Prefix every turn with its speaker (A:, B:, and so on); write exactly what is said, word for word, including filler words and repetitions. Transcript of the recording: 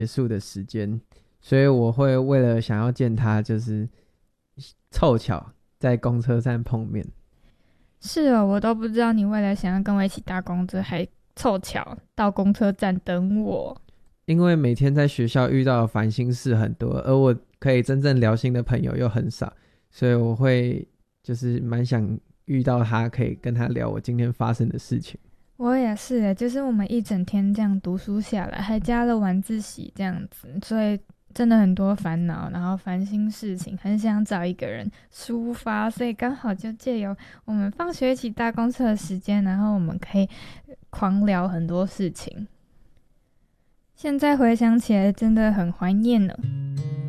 A: 结束的时间，所以我会为了想要见他，就是凑巧在公车站碰面。
B: 是哦，我都不知道你为了想要跟我一起搭公车，还凑巧到公车站等我。
A: 因为每天在学校遇到的烦心事很多，而我可以真正聊心的朋友又很少，所以我会就是蛮想遇到他，可以跟他聊我今天发生的事情。
B: 我也是诶，就是我们一整天这样读书下来，还加了晚自习这样子，所以真的很多烦恼，然后烦心事情，很想找一个人抒发，所以刚好就借由我们放学一起搭公车的时间，然后我们可以狂聊很多事情。现在回想起来，真的很怀念呢。